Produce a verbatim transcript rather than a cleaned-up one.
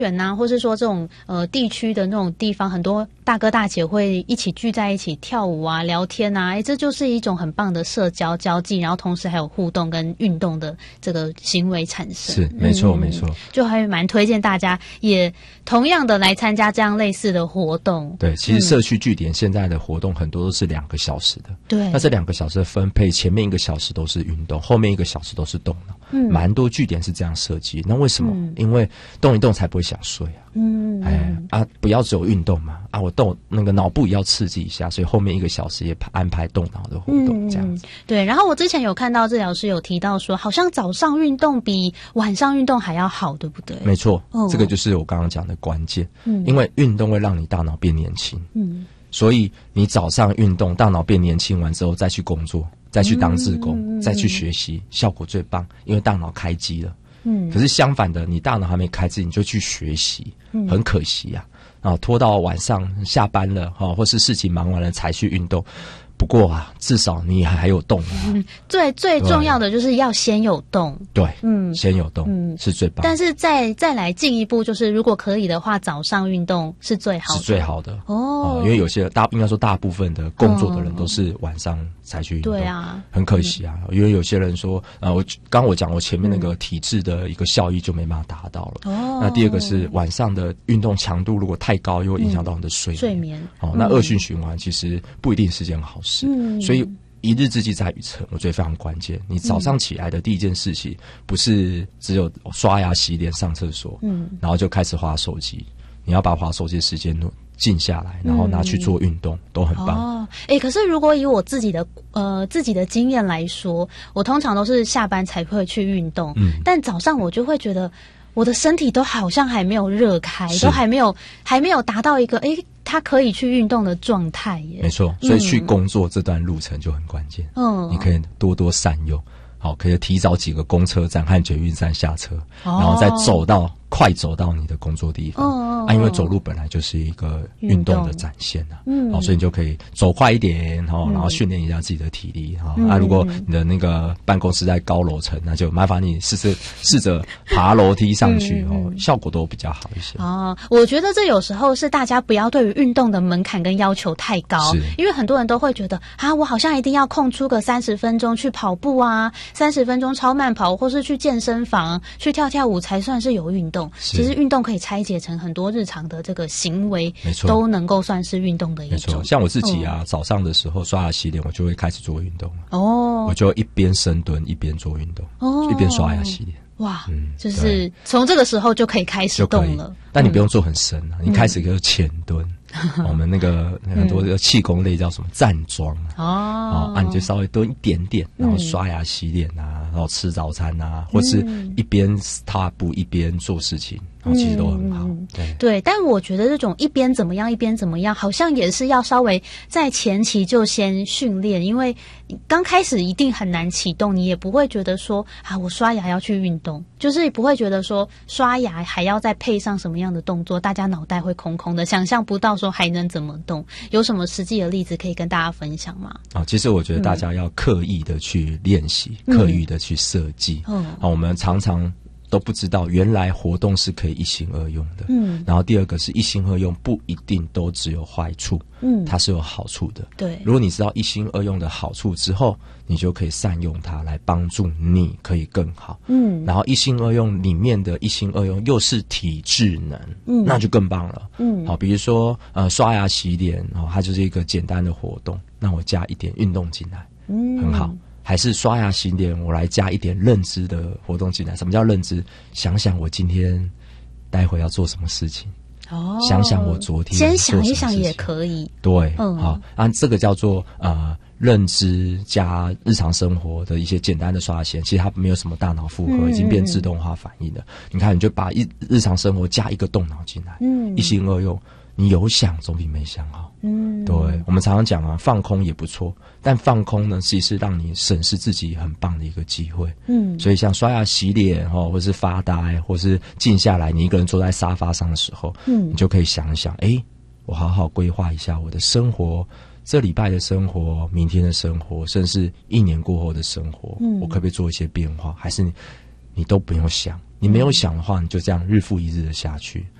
园啊，或是说这种呃地区的那种地方，很多大哥大姐会一起聚在一起跳舞啊、聊天啊，哎，这就是一种很棒的社交交际，然后同时还有互动跟运动的这个行为产生。 是，没错、嗯、没错， 就还蛮推荐大家也同样的来参加这样类似的活动。对， 其实社区据点现在的活动很多都是两个小时的，对，那这两个小时的分配，前面一个小时都是运动，后面一个小时都是动脑。嗯，蛮多据点是这样设计。那为什么？嗯、因为动一动才不会想睡啊。嗯，哎啊，不要只有运动嘛啊，我动那个脑部也要刺激一下，所以后面一个小时也安排动脑的活动，这样子、嗯。 对，然后我之前有看到治疗师有提到说，好像早上运动比晚上运动还要好，对不对？ 没错，哦、这个就是我刚刚讲的关键。嗯，因为运动会让你大脑变年轻。嗯，所以你早上运动，大脑变年轻完之后再去工作。再去当志工、嗯、再去学习，效果最棒，因为大脑开机了。嗯，可是相反的，你大脑还没开机，你就去学习，嗯、很可惜啊！啊，拖到晚上下班了，哈、啊，或是事情忙完了才去运动。不过啊，至少你还有动啊。 嗯，最最重要的就是要先有动。 对，嗯，先有动，嗯，是最棒的。 但是再再来进一步，就是如果可以的话，早上运动是最好的，是最好的哦、呃。因为有些大应该说大部分的工作的人都是晚上才去运动，对啊，很可惜啊。嗯、因为有些人说，呃，我刚我讲我前面那个体质的一个效益就没办法达到了。哦。那第二个是晚上的运动强度如果太高，又会影响到你的睡眠。睡眠。哦，那恶性循环其实不一定是件好事。嗯，所以一日之计在于晨，我觉得非常关键。你早上起来的第一件事情，不是只有刷牙、洗脸、上厕所，嗯，然后就开始滑手机。你要把滑手机的时间静下来，然后拿去做运动，嗯、都很棒。 哦，哎，可是如果以我自己的呃自己的经验来说，我通常都是下班才会去运动，嗯，但早上我就会觉得我的身体都好像还没有热开，都还没有还没有达到一个哎。他可以去运动的状态耶， 没错，所以去工作这段路程就很关键。嗯，你可以多多善用，好，可以提早几个公车站和捷运站下车，哦、然后再走到快走到你的工作地方。哦、啊，因为走路本来就是一个运动的展现啊，嗯，好，所以你就可以走快一点，哈、嗯，然后训练一下自己的体力哈。嗯、啊，如果你的那个办公室在高楼层，那就麻烦你试试试着爬楼梯上去，嗯、哦，效果都比较好一些。 哦，我觉得这有时候是大家不要对于运动的门槛跟要求太高，因为很多人都会觉得啊，我好像一定要空出个三十分钟去跑步啊，三十分钟超慢跑，或是去健身房去跳跳舞才算是有运动。其实运动可以拆解成很多日常的这个行为，没错，都能够算是运动的一种。没错， 像我自己啊，哦、早上的时候刷牙洗脸，我就会开始做运动哦，我就一边深蹲一边做运动，哦，一边刷牙洗脸。 哇，嗯，就是从这个时候就可以开始动了。 但你不用做很深啊，嗯、你开始就是浅蹲。我们那个很多的气功类叫什么站桩哦，啊，你就稍微蹲一点点，然后刷牙洗脸啊，然后吃早餐啊，或是一边踏步一边做事情，然后其实都很好。嗯、对对，但我觉得这种一边怎么样一边怎么样，好像也是要稍微在前期就先训练，因为刚开始一定很难启动，你也不会觉得说啊，我刷牙要去运动，就是不会觉得说刷牙还要再配上什么样的动作，大家脑袋会空空的，想象不到说还能怎么动。有什么实际的例子可以跟大家分享吗？ 啊，其实我觉得大家要刻意的去练习，嗯、刻意的去设计。嗯、啊，我们常常都不知道原来活动是可以一心二用的。嗯，然后第二个是一心二用不一定都只有坏处，嗯，它是有好处的。对，如果你知道一心二用的好处之后，你就可以善用它来帮助你可以更好。嗯，然后一心二用里面的一心二用又是体智能，嗯，那就更棒了。嗯，好，比如说呃刷牙洗脸，哦，它就是一个简单的活动，那我加一点运动进来，嗯，很好。还是刷牙洗脸，我来加一点认知的活动进来。什么叫认知？想想我今天待会要做什么事情。哦，想想我昨天先想一想也可以。 对，嗯，好，啊，这个叫做呃认知加日常生活的一些简单的刷洗，其实它没有什么大脑负荷，嗯、已经变自动化反应了。你看，你就把一日常生活加一个动脑进来，嗯，一心二用。你有想总比没想好。嗯，对，我们常常讲啊，放空也不错，但放空呢，其实是让你审视自己很棒的一个机会。嗯，所以像刷牙洗脸哦，或是发呆，或是静下来，你一个人坐在沙发上的时候，嗯，你就可以想一想，哎，我好好规划一下我的生活，这礼拜的生活，明天的生活，甚至一年过后的生活，嗯，我可不可以做一些变化？还是你？你你都不用想，你没有想的话，你就这样日复一日的下去。